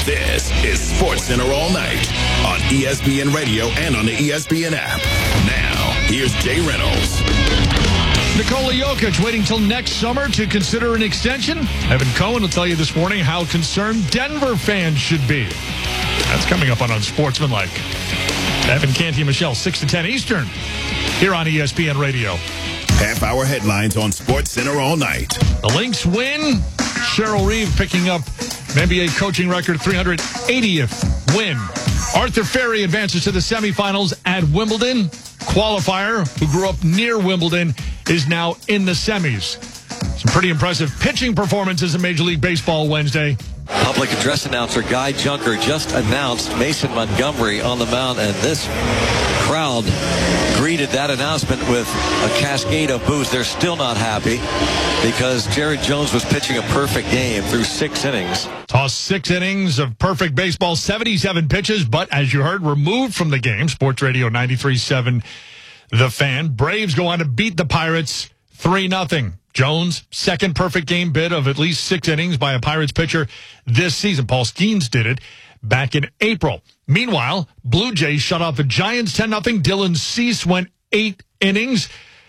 This is SportsCenter All Night on ESPN Radio and on the ESPN app. Now, here's Jay Reynolds. Nikola Jokic waiting till next summer to consider an extension. Evan Cohen will tell you this morning how concerned Denver fans should be. That's coming up on Unsportsmanlike. Evan Canty and Michelle, 6 to 10 Eastern, here on ESPN Radio. Half-hour headlines on SportsCenter All Night. The Lynx win. Cheryl Reeve picking up an NBA coaching record 380th win. Arthur Ferry advances to the semifinals at Wimbledon. Qualifier, who grew up near Wimbledon, is now in the semis. Some pretty impressive pitching performances in Major League Baseball Wednesday. Public address announcer Guy Junker just announced Mason Montgomery on the mound, and this crowd greeted that announcement with a cascade of boos. They're still not happy because Jared Jones was pitching a perfect game through 6 innings. Tossed 6 innings of perfect baseball, 77 pitches, but as you heard, removed from the game. Sports Radio 93.7 The Fan. Braves go on to beat the Pirates 3-0. Jones, second perfect game bid of at least 6 innings by a Pirates pitcher this season. Paul Skeens did it back in April. Meanwhile, Blue Jays shut off the Giants 10-0. Dylan Cease went 8 innings,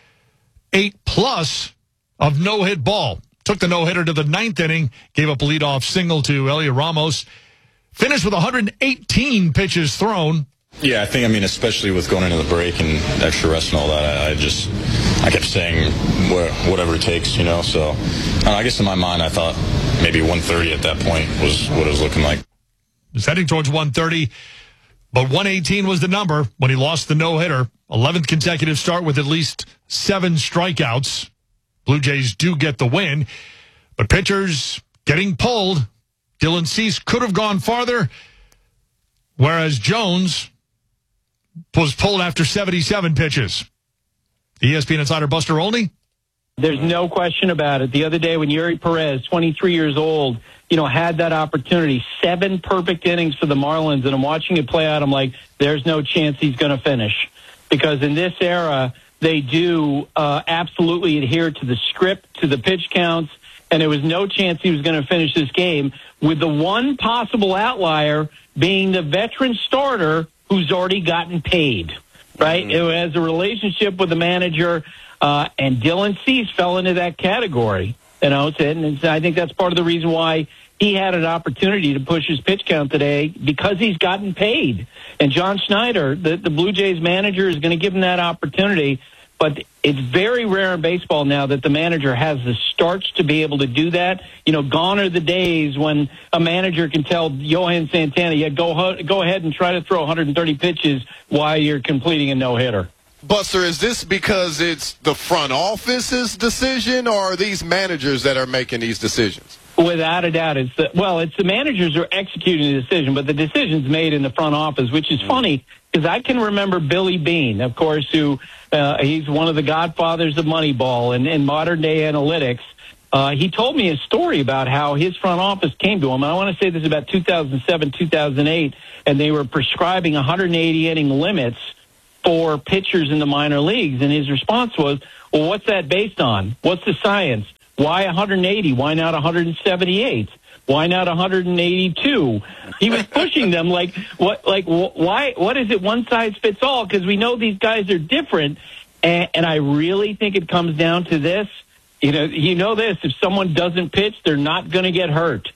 8+ of no-hit ball. Took the no-hitter to the 9th inning, gave up a leadoff single to Elia Ramos. Finished with 118 pitches thrown. Yeah, I think, especially with going into the break and extra rest and all that, I kept saying whatever it takes, So I guess in my mind, I thought maybe 130 at that point was what it was looking like. He was heading towards 130, but 118 was the number when he lost the no-hitter. 11th consecutive start with at least 7 strikeouts. Blue Jays do get the win, but pitchers getting pulled. Dylan Cease could have gone farther, whereas Jones was pulled after 77 pitches. ESPN insider Buster Olney. There's no question about it. The other day when Yuri Perez, 23 years old, had that opportunity, 7 perfect innings for the Marlins, and I'm watching it play out, I'm like, there's no chance he's going to finish. Because in this era, they do absolutely adhere to the script, to the pitch counts, and there was no chance he was going to finish this game, with the one possible outlier being the veteran starter who's already gotten paid, right? Mm-hmm. Who has a relationship with the manager, and Dylan Cease fell into that category. And I think that's part of the reason why he had an opportunity to push his pitch count today, because he's gotten paid. And John Schneider, the Blue Jays manager, is going to give him that opportunity. But it's very rare in baseball now that the manager has the starts to be able to do that. Gone are the days when a manager can tell Johan Santana, yeah, go ahead and try to throw 130 pitches while you're completing a no-hitter. Buster, is this because it's the front office's decision, or are these managers that are making these decisions? Without a doubt, it's the managers who are executing the decision, but the decision's made in the front office, which is funny because I can remember Billy Beane, of course, who he's one of the godfathers of Moneyball and modern day analytics. He told me a story about how his front office came to him. And I want to say this is about 2007, 2008, and they were prescribing 180-inning limits for pitchers in the minor leagues. And his response was, well, what's that based on? What's the science? Why 180? Why not 178? Why not 182? He was pushing them why? What is it? One size fits all? Because we know these guys are different. And I really think it comes down to this. You know this. If someone doesn't pitch, they're not going to get hurt.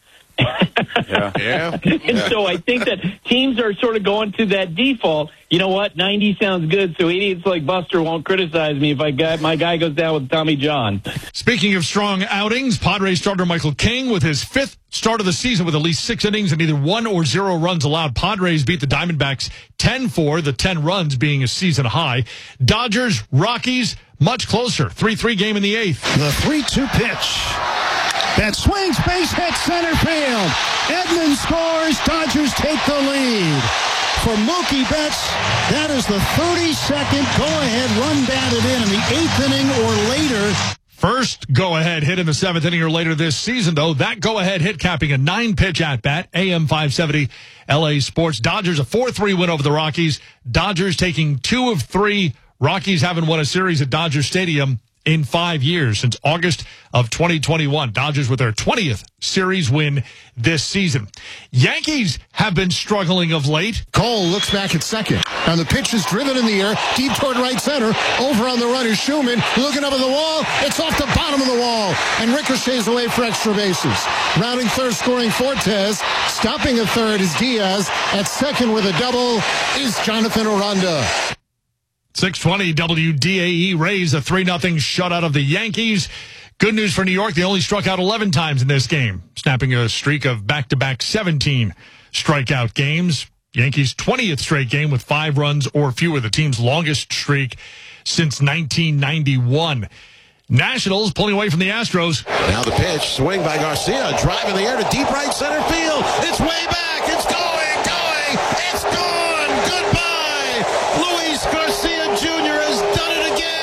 Yeah. And so I think that teams are sort of going to that default. You know what? 90 sounds good, so idiots like Buster won't criticize me if my guy goes down with Tommy John. Speaking of strong outings, Padres starter Michael King with his 5th start of the season with at least 6 innings and either 1 or 0 runs allowed. Padres beat the Diamondbacks 10-4, the 10 runs being a season high. Dodgers, Rockies, much closer. 3-3 game in the 8th. The 3-2 pitch. That swings, base hit, center field. Edman scores. Dodgers take the lead. For Mookie Betts, that is the 32nd go-ahead run batted in the 8th inning or later. First go-ahead hit in the 7th inning or later this season, though. That go-ahead hit capping a 9-pitch at-bat. AM 570, LA Sports. Dodgers a 4-3 win over the Rockies. Dodgers taking 2 of 3. Rockies haven't won a series at Dodger Stadium in 5 years, since August of 2021. Dodgers with their 20th series win this season. Yankees have been struggling of late. Cole looks back at second. And the pitch is driven in the air, deep toward right center. Over on the run is Schumann, looking up at the wall. It's off the bottom of the wall and ricochets away for extra bases. Rounding third, scoring Fortes. Stopping at third is Diaz. At second with a double is Jonathan Aranda. 620 WDAE Rays, a 3-0 shutout of the Yankees. Good news for New York. They only struck out 11 times in this game, snapping a streak of back-to-back 17 strikeout games. Yankees' 20th straight game with 5 runs or fewer, the team's longest streak since 1991. Nationals pulling away from the Astros. Now the pitch, swing by Garcia, drive in the air to deep right center field. It's way back. It's going. It's gone. Goodbye. Luis Garcia Jr. has done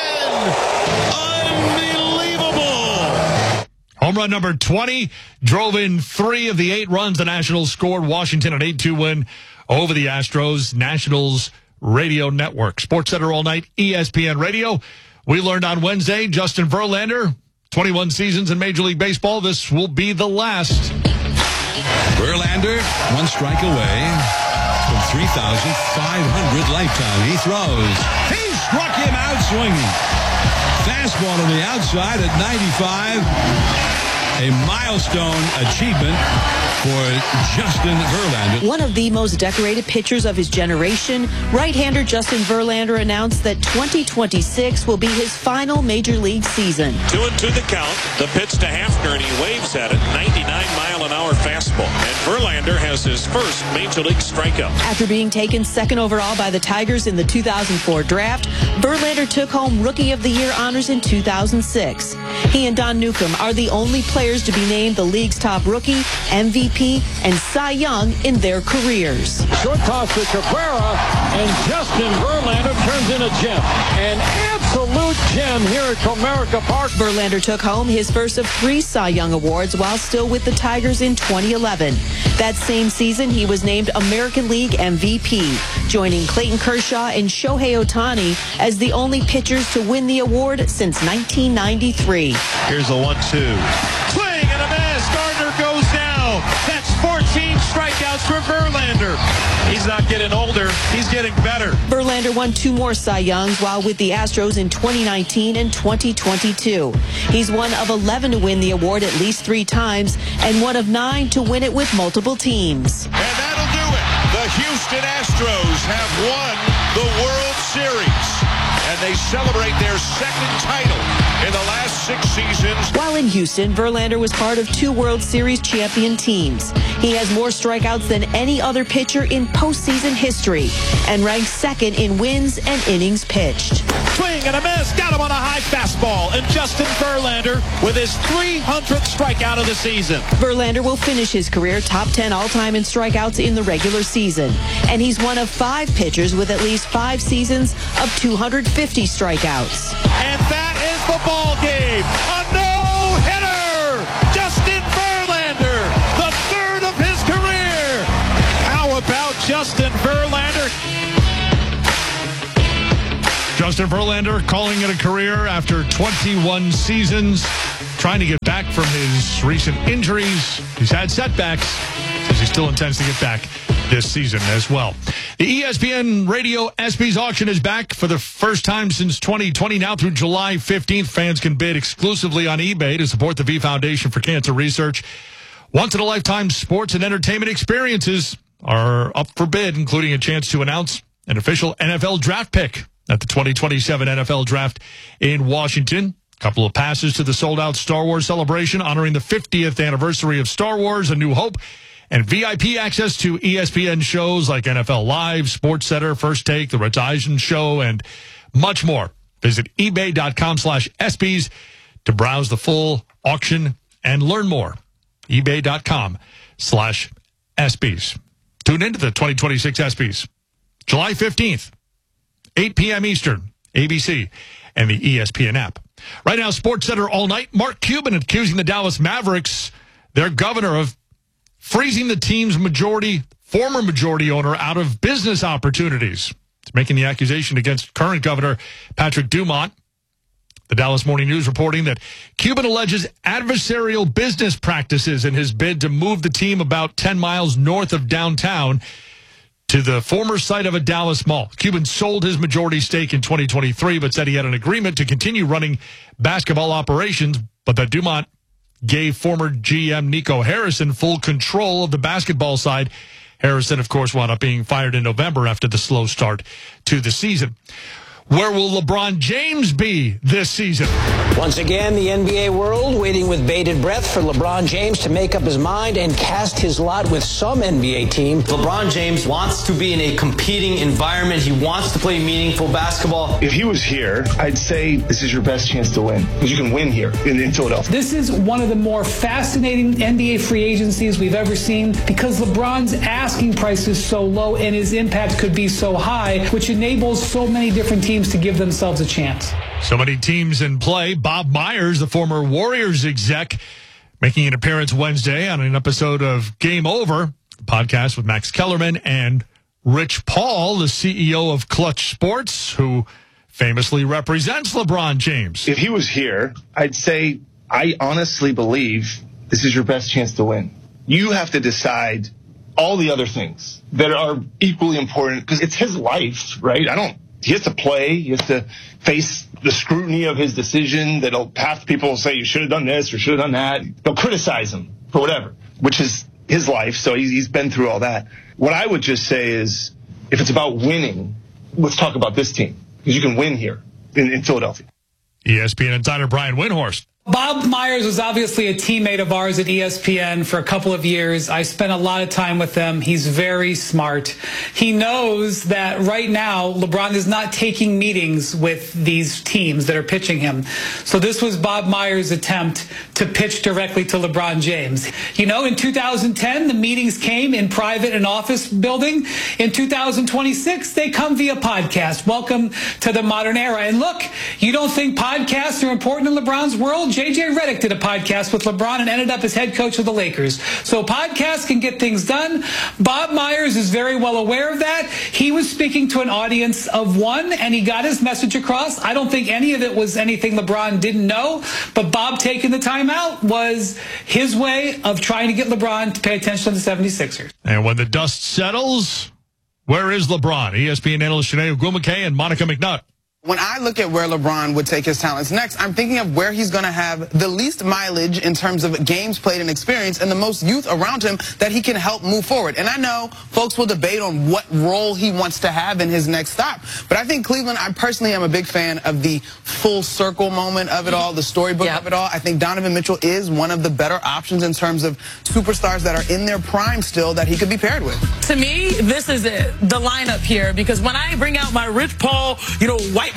it again. Unbelievable. Home run number 20 drove in 3 of the 8 runs the Nationals scored. Washington an 8-2 win over the Astros. Nationals Radio Network. SportsCenter all night, ESPN Radio. We learned on Wednesday, Justin Verlander, 21 seasons in Major League Baseball. This will be the last. Verlander, 1 strike away from 3,500 lifetime. He throws. He struck him out swinging. Fastball to the outside at 95. A milestone achievement for Justin Verlander. One of the most decorated pitchers of his generation, right-hander Justin Verlander announced that 2026 will be his final Major League season. 2-2 the count. The pitch to Hafner, and he waves at it. 99-mile-an-hour fastball. And Verlander has his first Major League strikeout. After being taken 2nd overall by the Tigers in the 2004 draft, Verlander took home Rookie of the Year honors in 2006. He and Don Newcomb are the only players to be named the league's top rookie, MVP, and Cy Young in their careers. Short toss to Cabrera, and Justin Verlander turns in a gem. An absolute gem here at Comerica Park. Verlander took home his first of 3 Cy Young Awards while still with the Tigers in 2011. That same season, he was named American League MVP, joining Clayton Kershaw and Shohei Ohtani as the only pitchers to win the award since 1993. Here's the 1-2. Swing and a miss. Gardner goes down. That's 14 strikeouts for Verlander. He's not getting older. He's getting better. Verlander won 2 more Cy Youngs while with the Astros in 2019 and 2022. He's one of 11 to win the award at least 3 times and one of 9 to win it with multiple teams. And that'll do it. The Houston Astros have won the World Series. And they celebrate their 2nd title in the last 6 seasons. While in Houston, Verlander was part of 2 World Series champion teams. He has more strikeouts than any other pitcher in postseason history and ranks 2nd in wins and innings pitched. Swing and a miss. Got him on a high fastball. And Justin Verlander with his 300th strikeout of the season. Verlander will finish his career top 10 all-time in strikeouts in the regular season. And he's one of 5 pitchers with at least 5 seasons of 250 strikeouts. And that is the ball game. A no-hitter. Justin Verlander, the 3rd of his career. How about Justin Verlander? Justin Verlander calling it a career after 21 seasons, trying to get back from his recent injuries. He's had setbacks, says he still intends to get back this season as well. The ESPN Radio ESPYs auction is back for the first time since 2020. Now through July 15th, fans can bid exclusively on eBay to support the V Foundation for Cancer Research. Once-in-a-lifetime sports and entertainment experiences are up for bid, including a chance to announce an official NFL draft pick at the 2027 NFL Draft in Washington. A couple of passes to the sold-out Star Wars celebration honoring the 50th anniversary of Star Wars: A New Hope, and VIP access to ESPN shows like NFL Live, SportsCenter, First Take, The Rich Eisen Show, and much more. Visit ebay.com/ESPYs to browse the full auction and learn more. ebay.com/ESPYs. Tune into the 2026 ESPYs. July 15th, 8 p.m. Eastern, ABC, and the ESPN app. Right now, SportsCenter all night. Mark Cuban accusing the Dallas Mavericks, their governor, of freezing the team's former majority owner out of business opportunities. It's making the accusation against current governor Patrick Dumont. The Dallas Morning News reporting that Cuban alleges adversarial business practices in his bid to move the team about 10 miles north of downtown to the former site of a Dallas mall. Cuban sold his majority stake in 2023, but said he had an agreement to continue running basketball operations, but that Dumont gave former GM Nico Harrison full control of the basketball side. Harrison, of course, wound up being fired in November after the slow start to the season. Where will LeBron James be this season? Once again, the NBA world waiting with bated breath for LeBron James to make up his mind and cast his lot with some NBA team. LeBron James wants to be in a competing environment. He wants to play meaningful basketball. If he was here, I'd say this is your best chance to win, because you can win here in Philadelphia. This is one of the more fascinating NBA free agencies we've ever seen, because LeBron's asking price is so low and his impact could be so high, which enables so many different teams to give themselves a chance. So many teams in play. Bob Myers, the former Warriors exec, making an appearance Wednesday on an episode of Game Over, the podcast with Max Kellerman and Rich Paul, the CEO of Clutch Sports, who famously represents LeBron James. If he was here, I'd say I honestly believe this is your best chance to win. You have to decide all the other things that are equally important, because it's his life, right? He has to play. He has to face the scrutiny of his decision. That'll half people will say you should have done this or should have done that. They'll criticize him for whatever, which is his life. So he's been through all that. What I would just say is, if it's about winning, let's talk about this team, because you can win here in Philadelphia. ESPN insider Brian Windhorst. Bob Myers was obviously a teammate of ours at ESPN for a couple of years. I spent a lot of time with him. He's very smart. He knows that right now LeBron is not taking meetings with these teams that are pitching him. So this was Bob Myers' attempt to pitch directly to LeBron James. You know, in 2010, the meetings came in private and office building. In 2026, they come via podcast. Welcome to the modern era. And look, you don't think podcasts are important in LeBron's world? J.J. Redick did a podcast with LeBron and ended up as head coach of the Lakers. So podcasts can get things done. Bob Myers is very well aware of that. He was speaking to an audience of one, and he got his message across. I don't think any of it was anything LeBron didn't know, but Bob taking the time out was his way of trying to get LeBron to pay attention to the 76ers. And when the dust settles, where is LeBron? ESPN analyst Shanae Ogwumike and Monica McNutt. When I look at where LeBron would take his talents next, I'm thinking of where he's going to have the least mileage in terms of games played and experience, and the most youth around him that he can help move forward. And I know folks will debate on what role he wants to have in his next stop, but I think Cleveland, I personally am a big fan of the full circle moment of it all, the storybook of it all. I think Donovan Mitchell is one of the better options in terms of superstars that are in their prime still that he could be paired with. To me, this is it, the lineup here, because when I bring out my Rich Paul, whiteboard,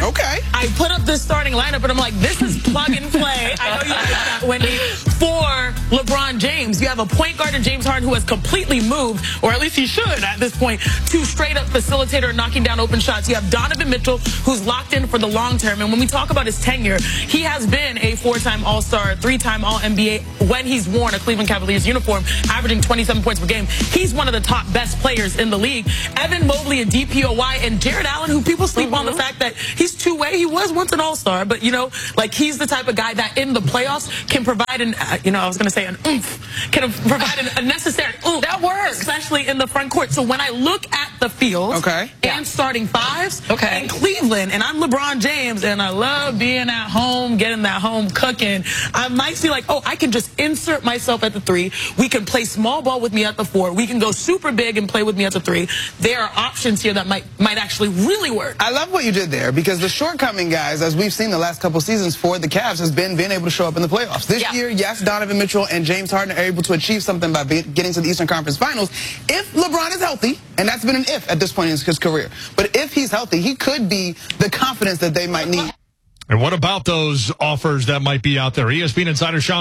I put up this starting lineup, and I'm like, this is plug and play. I know you like that, Wendy. For LeBron James, you have a point guard in James Harden who has completely moved, or at least he should at this point, to straight up facilitator knocking down open shots. You have Donovan Mitchell, who's locked in for the long term. And when we talk about his tenure, he has been a 4-time All-Star, 3-time All-NBA when he's worn a Cleveland Cavaliers uniform, averaging 27 points per game. He's one of the top best players in the league. Evan Mobley, a DPOY, and Jared Allen, who people sleep on the fact that he's two-way. He was once an all-star, but, he's the type of guy that in the playoffs can provide an, I was going to say an oomph, can provide a necessary oomph. That works. Especially in the front court. So when I look at the field and starting fives in Cleveland, and I'm LeBron James, and I love being at home, getting that home cooking, I might see I can just insert myself at the 3. We can play small ball with me at the 4. We can go super big and play with me at the 3. There are options here that might actually really work. I love what you did there, because the shortcoming guys, as we've seen the last couple seasons for the Cavs, has been being able to show up in the playoffs. This year, yes, Donovan Mitchell and James Harden are able to achieve something by getting to the Eastern Conference Finals. If LeBron is healthy, and that's been an if at this point in his career, but if he's healthy, he could be the confidence that they might need. And what about those offers that might be out there? ESPN insider Sean